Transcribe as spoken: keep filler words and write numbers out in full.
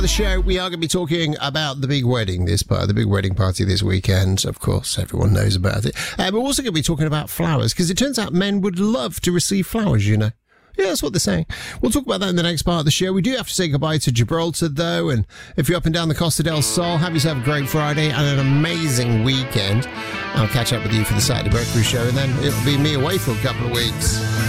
The show, we are going to be talking about the big wedding this part, the big wedding party this weekend. Of course, everyone knows about it. Uh, we're also going to be talking about flowers, because it turns out men would love to receive flowers, you know. Yeah, that's what they're saying. We'll talk about that in the next part of the show. We do have to say goodbye to Gibraltar, though, and if you're up and down the Costa del Sol, have yourself a great Friday and an amazing weekend. I'll catch up with you for the Saturday Breakfast Show, and then it'll be me away for a couple of weeks.